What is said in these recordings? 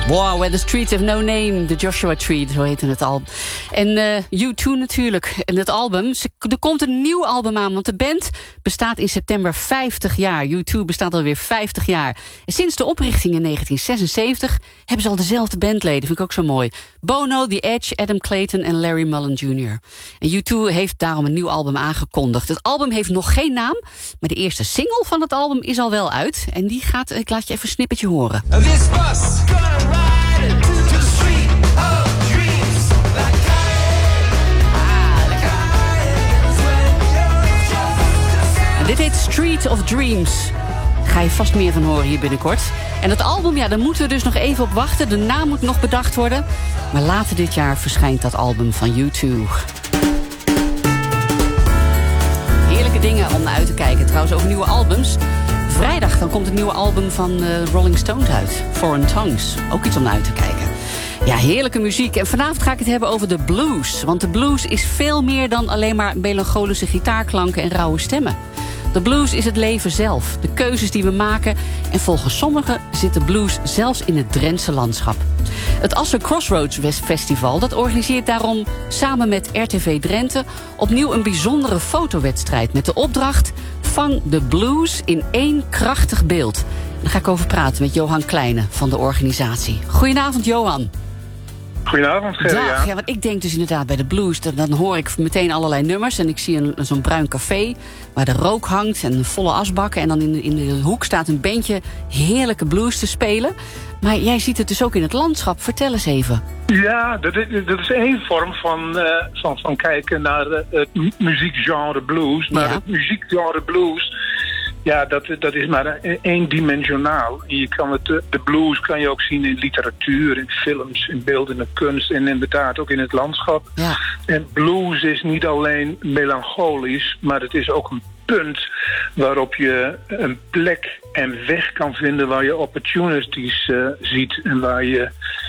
Wow, Where the Streets Have No Name, The Joshua Tree, zo heette het album. En U2 natuurlijk, en het album. Er komt een nieuw album aan, want de band bestaat in september 50 jaar. U2 bestaat alweer 50 jaar. En sinds de oprichting in 1976 hebben ze al dezelfde bandleden, vind ik ook zo mooi. Bono, The Edge, Adam Clayton en Larry Mullen Jr. En U2 heeft daarom een nieuw album aangekondigd. Het album heeft nog geen naam, maar de eerste single van het album is al wel uit. En die gaat, ik laat je even een snippertje horen. This bus gonna ride to the street of dreams like En dit heet Street of Dreams. Daar ga je vast meer van horen hier binnenkort. En het album, ja, daar moeten we dus nog even op wachten. De naam moet nog bedacht worden. Maar later dit jaar verschijnt dat album van U2. Heerlijke dingen om naar uit te kijken. Trouwens, over nieuwe albums. Vrijdag dan komt het nieuwe album van Rolling Stones uit. Foreign Tongues. Ook iets om naar uit te kijken. Ja, heerlijke muziek. En vanavond ga ik het hebben over de blues. Want de blues is veel meer dan alleen maar melancholische gitaarklanken en rauwe stemmen. De blues is het leven zelf, de keuzes die we maken. En volgens sommigen zit de blues zelfs in het Drentse landschap. Het Assen Crossroads Festival dat organiseert daarom samen met RTV Drenthe opnieuw een bijzondere fotowedstrijd met de opdracht: vang de blues in één krachtig beeld. Daar ga ik over praten met Johan Kleine van de organisatie. Goedenavond, Johan. Goedenavond, Gerry. Dag, ja, want ik denk dus inderdaad bij de blues, dan hoor ik meteen allerlei nummers. En ik zie zo'n bruin café waar de rook hangt en volle asbakken. En dan in de hoek staat een bandje heerlijke blues te spelen. Maar jij ziet het dus ook in het landschap. Vertel eens even. Ja, dat is één vorm van kijken naar het muziekgenre blues. Maar het muziekgenre blues, ja, dat is maar eendimensionaal. Je kan de blues kan je ook zien in literatuur, in films, in beeldende kunst en inderdaad ook in het landschap. Ja. En blues is niet alleen melancholisch, maar het is ook een punt waarop je een plek en weg kan vinden waar je opportunities ziet en waar je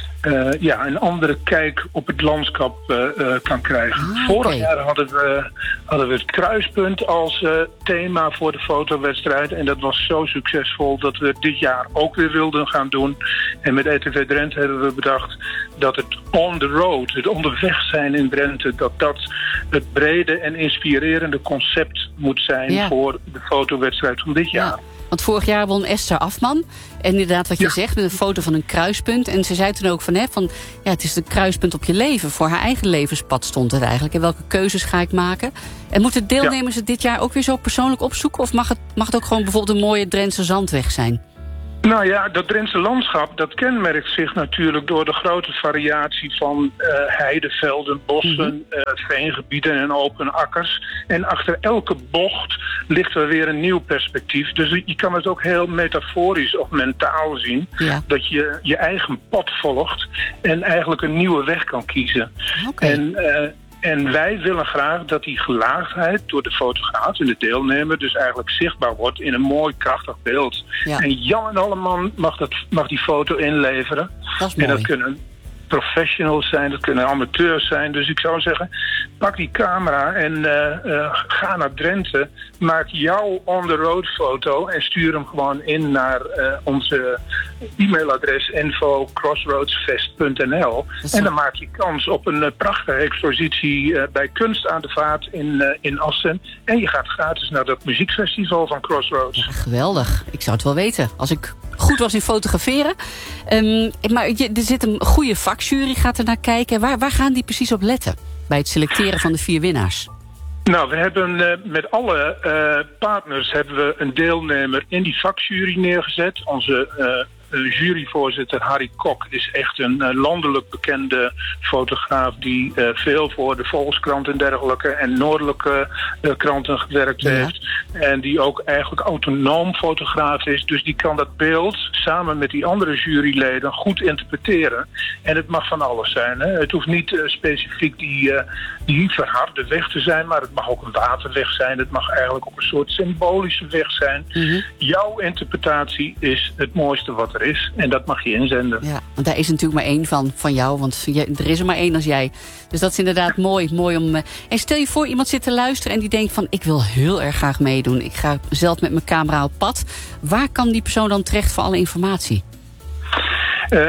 een andere kijk op het landschap kan krijgen. Okay. Vorig jaar hadden we het kruispunt als thema voor de fotowedstrijd. En dat was zo succesvol dat we dit jaar ook weer wilden gaan doen. En met RTV Drenthe hebben we bedacht dat het on the road, het onderweg zijn in Drenthe, dat het brede en inspirerende concept moet zijn voor de fotowedstrijd van dit jaar. Want vorig jaar won Esther Afman. En inderdaad wat je zegt, met een foto van een kruispunt. En ze zei toen ook van het is een kruispunt op je leven. Voor haar eigen levenspad stond het eigenlijk. En welke keuzes ga ik maken? En moeten deelnemers het dit jaar ook weer zo persoonlijk opzoeken? Of mag het ook gewoon bijvoorbeeld een mooie Drentse zandweg zijn? Nou ja, dat Drentse landschap, dat kenmerkt zich natuurlijk door de grote variatie van heidevelden, bossen, veengebieden en open akkers. En achter elke bocht ligt er weer een nieuw perspectief. Dus je kan het ook heel metaforisch of mentaal zien. Ja. Dat je je eigen pad volgt en eigenlijk een nieuwe weg kan kiezen. Okay. En wij willen graag dat die gelaagdheid door de fotograaf en de deelnemer dus eigenlijk zichtbaar wordt in een mooi krachtig beeld. Ja. En Jan en Alleman mag die foto inleveren. Dat is mooi. En dat kunnen professionals zijn, dat kunnen amateurs zijn. Dus ik zou zeggen, pak die camera en ga naar Drenthe. Maak jouw on-the-road foto en stuur hem gewoon in naar onze e-mailadres info@crossroadsfest.nl. En dan maak je kans op een prachtige expositie bij Kunst aan de Vaart in Assen. En je gaat gratis naar dat muziekfestival van Crossroads. Ja, geweldig. Ik zou het wel weten. Als ik goed was in fotograferen. Maar er zit een goede vakjury, gaat er naar kijken. Waar gaan die precies op letten bij het selecteren van de 4 winnaars? Nou, we hebben met alle partners hebben we een deelnemer in die vakjury neergezet. Onze juryvoorzitter Harry Kok is echt een landelijk bekende fotograaf die veel voor de Volkskrant en dergelijke en noordelijke kranten gewerkt heeft. En die ook eigenlijk autonoom fotograaf is. Dus die kan dat beeld samen met die andere juryleden goed interpreteren. En het mag van alles zijn. Hè? Het hoeft niet specifiek die verharde weg te zijn, maar het mag ook een waterweg zijn. Het mag eigenlijk ook een soort symbolische weg zijn. Jouw interpretatie is het mooiste wat er is. En dat mag je inzenden. Ja, want daar is natuurlijk maar één van jou. Want er is er maar één als jij. Dus dat is inderdaad mooi om... En stel je voor, iemand zit te luisteren en die denkt van... ik wil heel erg graag meedoen. Ik ga zelf met mijn camera op pad. Waar kan die persoon dan terecht voor alle informatie?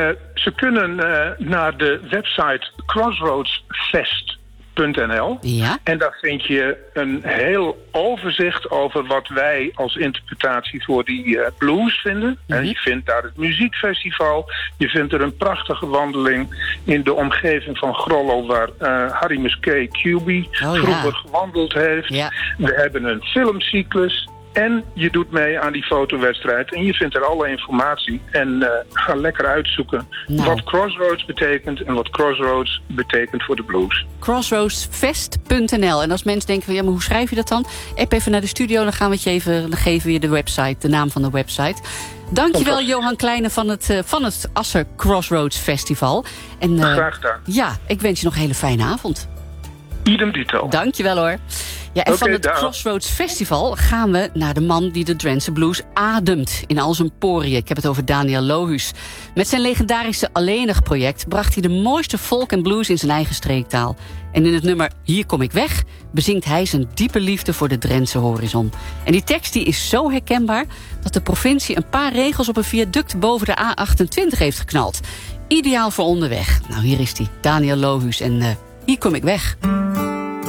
Ze kunnen naar de website crossroadsfest.nl. Ja. En daar vind je een heel overzicht over wat wij als interpretatie voor die blues vinden. En je vindt daar het muziekfestival. Je vindt er een prachtige wandeling in de omgeving van Grollo, waar Harry Musquet QB vroeger gewandeld heeft. Ja. We hebben een filmcyclus. En je doet mee aan die fotowedstrijd. En je vindt er alle informatie. En ga lekker uitzoeken wat Crossroads betekent. En wat Crossroads betekent voor de blues. Crossroadsfest.nl. En als mensen denken van, ja, maar hoe schrijf je dat dan? App even naar de studio, dan gaan we het je even, dan geven we je de website, de naam van de website. Dankjewel, Johan Kleine van het Asser Crossroads Festival. En, graag gedaan. Ja, ik wens je nog een hele fijne avond. Idem dito. Dankjewel hoor. Ja, en van het Crossroads Festival gaan we naar de man die de Drentse blues ademt in al zijn poriën. Ik heb het over Daniel Lohuus. Met zijn legendarische Alleenig-project bracht hij de mooiste folk en blues in zijn eigen streektaal. En in het nummer Hier kom ik weg bezingt hij zijn diepe liefde voor de Drentse horizon. En die tekst die is zo herkenbaar dat de provincie een paar regels op een viaduct boven de A28 heeft geknald. Ideaal voor onderweg. Nou, hier is hij, Daniel Lohuus en Hier kom ik weg.